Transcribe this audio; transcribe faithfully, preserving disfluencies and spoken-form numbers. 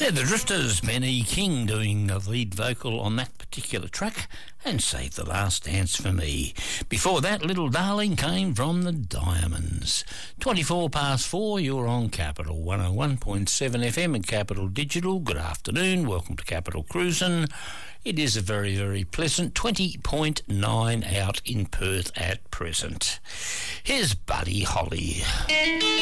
They're the Drifters, Benny King doing the lead vocal on that particular track, and Save the Last Dance for Me. Before that, Little Darling came from the Diamonds. twenty-four past four, you're on Capital one oh one point seven F M and Capital Digital. Good afternoon, welcome to Capital Cruisin'. It is a very, very pleasant twenty point nine out in Perth at present. Here's Buddy Holly.